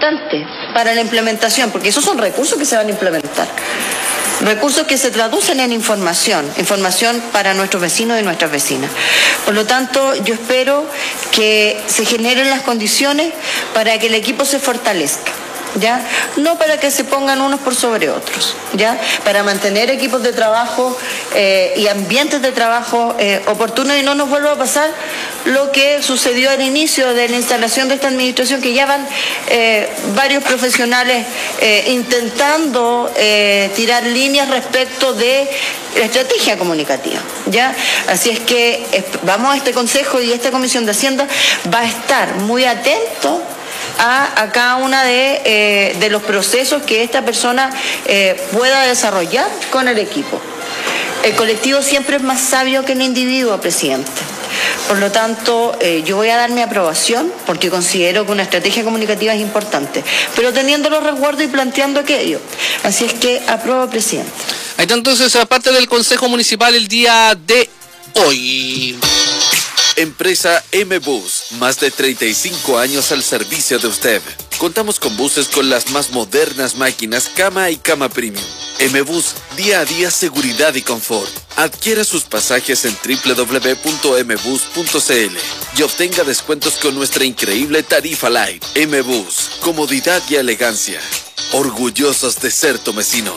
importante para la implementación, porque esos son recursos que se van a implementar. Recursos que se traducen en información para nuestros vecinos y nuestras vecinas. Por lo tanto, yo espero que se generen las condiciones para que el equipo se fortalezca, ¿ya? No para que se pongan unos por sobre otros, ¿ya? Para mantener equipos de trabajo y ambientes de trabajo oportunos y no nos vuelva a pasar lo que sucedió al inicio de la instalación de esta administración, que ya van varios profesionales intentando tirar líneas respecto de la estrategia comunicativa, ¿ya? Así es que vamos a este Consejo y esta Comisión de Hacienda va a estar muy atento a cada una de los procesos que esta persona pueda desarrollar con el equipo. El colectivo siempre es más sabio que el individuo, presidente. Por lo tanto, yo voy a dar mi aprobación porque considero que una estrategia comunicativa es importante, pero teniendo los resguardos y planteando aquello. Así es que apruebo, presidente. Ahí está entonces parte del Consejo Municipal el día de hoy. Empresa M-Bus, más de 35 años al servicio de usted. Contamos con buses con las más modernas máquinas, cama y cama premium. M-Bus, día a día seguridad y confort. Adquiera sus pasajes en www.mbus.cl y obtenga descuentos con nuestra increíble tarifa Light. M-Bus, comodidad y elegancia. Orgullosos de ser tomecinos.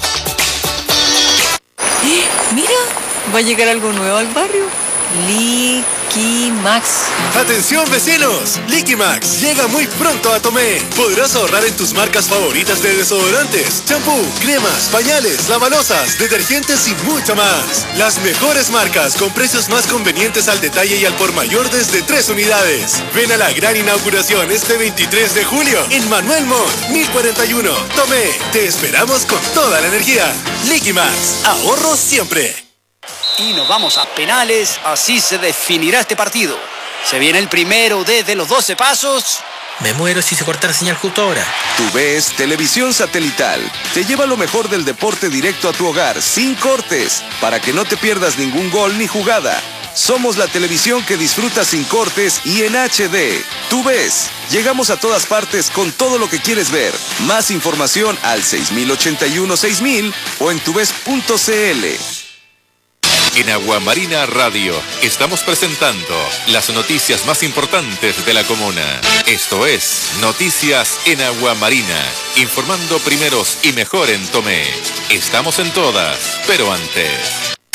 Mira, va a llegar algo nuevo al barrio. Liquimax. ¡Atención, vecinos! Liquimax llega muy pronto a Tomé. Podrás ahorrar en tus marcas favoritas de desodorantes, champú, cremas, pañales, lavalosas, detergentes y mucho más. Las mejores marcas con precios más convenientes al detalle y al por mayor desde 3 unidades. Ven a la gran inauguración este 23 de julio en Manuel Montt, 1041. Tomé, te esperamos con toda la energía. Liquimax, ahorro siempre. Y nos vamos a penales, así se definirá este partido. Se viene el primero desde los 12 pasos. Me muero si se corta la señal justo ahora. TUVES Televisión Satelital te lleva lo mejor del deporte directo a tu hogar, sin cortes, para que no te pierdas ningún gol ni jugada. Somos la televisión que disfrutas sin cortes y en HD. TUVES, llegamos a todas partes con todo lo que quieres ver. Más información al 6081-6000 o en tuves.cl. En Aguamarina Radio estamos presentando las noticias más importantes de la comuna. Esto es Noticias en Aguamarina, informando primeros y mejor en Tomé. Estamos en todas, pero antes.